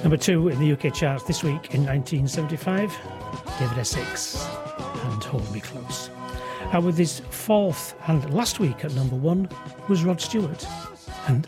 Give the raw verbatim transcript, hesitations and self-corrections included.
Number two in the U K charts this week in nineteen seventy-five, David Essex and Hold Me Close. And with his fourth and last week at number one was Rod Stewart and